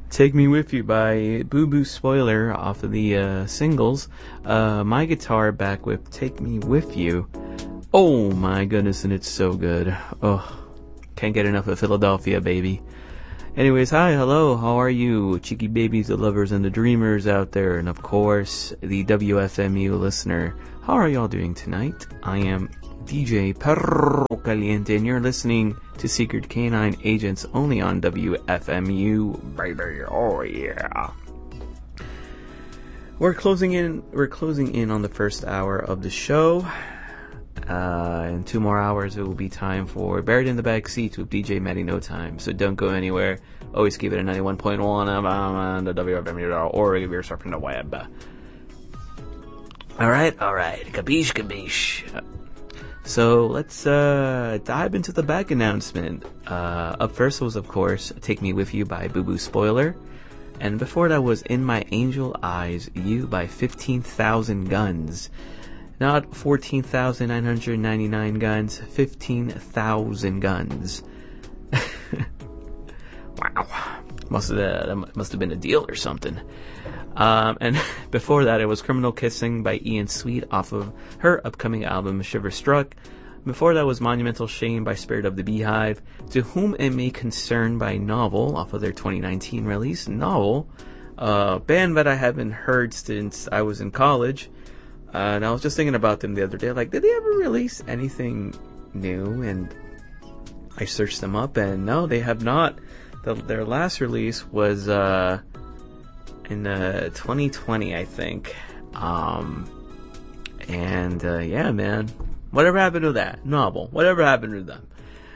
Take Me With You by Boo Boo Spoiler off of the singles. My Guitar back with Take Me With You. Oh my goodness, and it's so good. Oh, can't get enough of Philadelphia, baby. Anyways, hi, hello, how are you? Cheeky babies, the lovers, and the dreamers out there. And of course, the WFMU listener. How are y'all doing tonight? I am DJ Perro Caliente, and you're listening to Secret Canine Agents only on WFMU, baby. Oh yeah. We're closing in on the first hour of the show. In 2 more hours, it will be time for Buried in the Back Seat with DJ Matty No Time. So don't go anywhere. Always keep it at 91.1 on the WFMU or if you're surfing the web. Alright. Capiche. So let's dive into the back announcement. Up first was, of course, Take Me With You by Boo Boo Spoiler. And before that was In My Angel Eyes, You by 15,000 Guns. Not 14,999 guns, 15,000 guns. Wow. That must have been a deal or something. And before that, it was Criminal Kissing by Ian Sweet off of her upcoming album Shiver Struck. Before that was Monumental Shame by Spirit of the Beehive. To Whom It May Concern by Novel off of their 2019 release. Novel, band that I haven't heard since I was in college. And I was just thinking about them the other day, like, did they ever release anything new? And I searched them up, and no, they have not. Their last release was in 2020, I think. Yeah, man, whatever happened to that Novel? Whatever happened to them?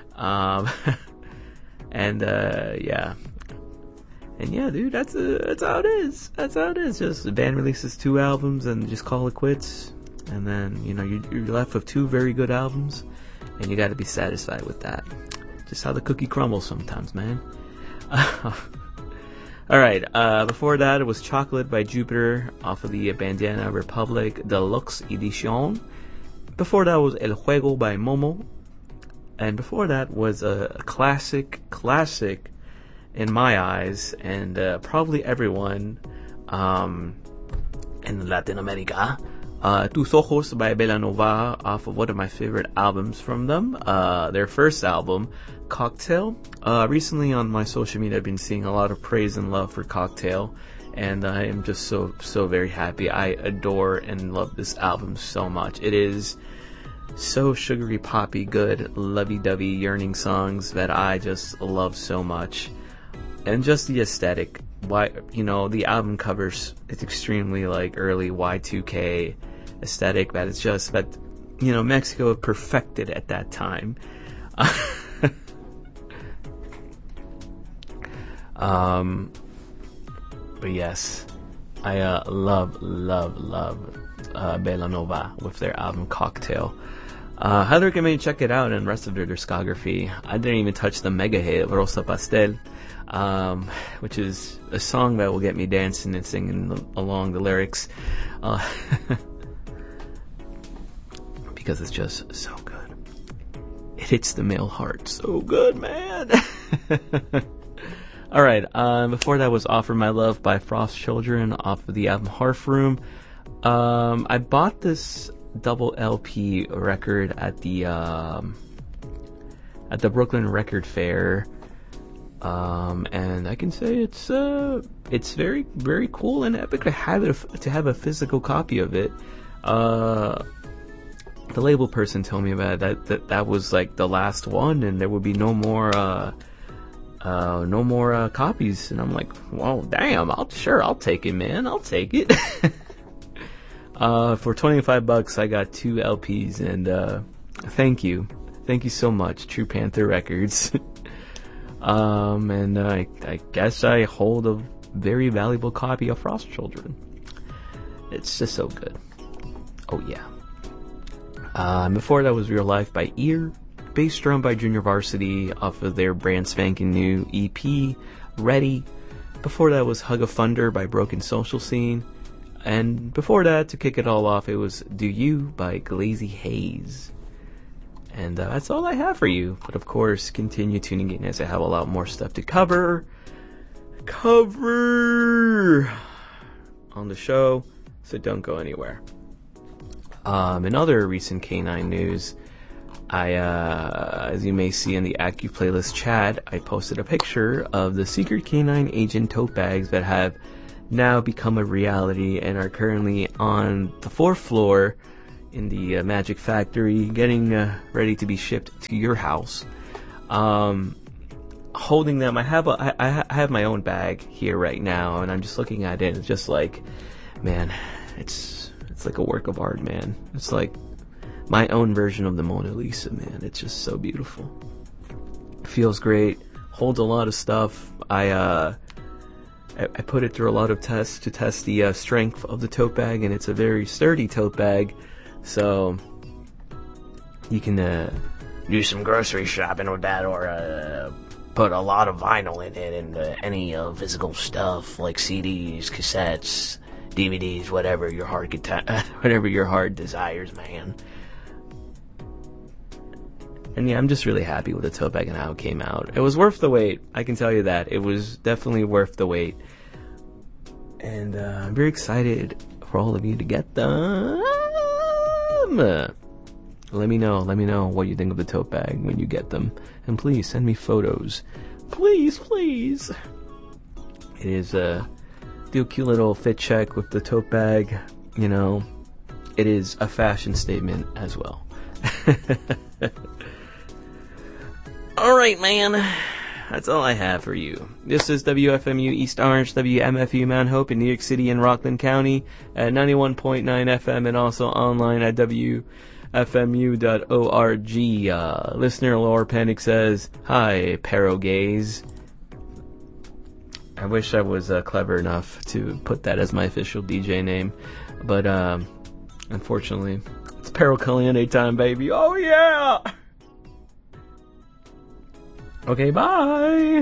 Yeah. And yeah, dude, that's how it is. That's how it is. Just the band releases 2 albums and just call it quits. And then, you know, you're left with 2 very good albums, and you gotta be satisfied with that. Just how the cookie crumbles sometimes, man. Alright, before that it was Chocolate by Jupiter off of the Bandana Republic Deluxe Edition. Before that was El Juego by Momo. And before that was a classic in my eyes, and probably everyone in Latin America, Tus Ojos by Belanova off of one of my favorite albums from them, their first album, Cocktail. Recently on my social media I've been seeing a lot of praise and love for Cocktail, and I am just so very happy. I adore and love this album so much. It is so sugary, poppy, good, lovey-dovey, yearning songs that I just love so much. And just the aesthetic, the album covers, it's extremely like early Y2K aesthetic, that it's just that, Mexico perfected at that time. But yes, I love Belanova with their album Cocktail. Highly recommend you check it out and the rest of their discography. I didn't even touch the mega hit Rosa Pastel, which is a song that will get me dancing and singing along the lyrics, because it's just so good. It hits the male heart so good, man. Alright, before that was Offer My Love by Frost Children off of the album Hearth Room. I bought this double LP record at the Brooklyn Record Fair, and I can say it's very, very cool and epic to have a physical copy of it. The label person told me about that was like the last one, and there would be no more copies. And I'm like, well, damn, I'll take it, man. I'll take it. For $25 I got 2 LPs, and thank you so much, True Panther Records. And I guess I hold a very valuable copy of Frost Children. It's just so good. Oh yeah. Before that was Real Life by Ear, Bass Drum by Junior Varsity off of their brand spanking new EP, Ready. Before that was Hug of Thunder by Broken Social Scene. And before that, to kick it all off, it was Do You by Glazy Haze. And that's all I have for you. But of course, continue tuning in as I have a lot more stuff to cover. cover on the show, so don't go anywhere. In other recent canine news, as you may see in the AccuPlaylist chat, I posted a picture of the Secret Canine Agent tote bags that have now become a reality and are currently on the 4th floor in the Magic Factory, getting ready to be shipped to your house. Holding them, I have my own bag here right now, and I'm just looking at it. It's just like, man, it's like a work of art, man. It's like my own version of the Mona Lisa, man. It's just so beautiful. Feels great. Holds a lot of stuff. I put it through a lot of tests to test the strength of the tote bag, and it's a very sturdy tote bag. So you can do some grocery shopping with that, or put a lot of vinyl in it, and any physical stuff like CDs, cassettes, DVDs, whatever your heart desires, man. And yeah, I'm just really happy with the tote bag and how it came out. It was worth the wait, I can tell you that. It was definitely worth the wait. And I'm very excited for all of you to get them. Let me know what you think of the tote bag when you get them. And please send me photos. Please. It is do a cute little fit check with the tote bag. You know, it is a fashion statement as well. Alright, man. That's all I have for you. This is WFMU East Orange, WMFU Mount Hope in New York City and Rockland County at 91.9 FM, and also online at WFMU.org. Listener Laura Panic says, "Hi, Parogaze." I wish I was clever enough to put that as my official DJ name, but unfortunately, it's Pero Caliente time, baby. Oh yeah! Okay, bye!